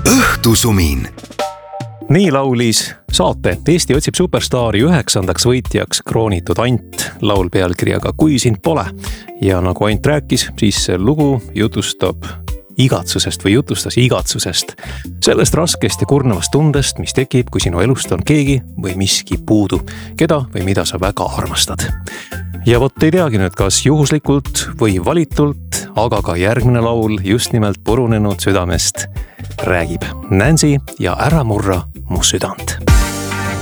õhtusumin. Nii laulis saate Eesti otsib superstaari 9. võitjaks kroonitud Ant laul pealkirjaga Kui sind pole. Ja nagu Ant rääkis, siis see lugu jutustas igatsusest. Sellest raskest ja kurnavast tundest, mis tekib, kui sinu elust on keegi või miski puudu, keda või mida sa väga armastad. Ja vot ei teagi nüüd, kas juhuslikult või valitult, aga ka järgmine laul just nimelt purunenud südamest räägib. Nancy ja Ära murra mu südant.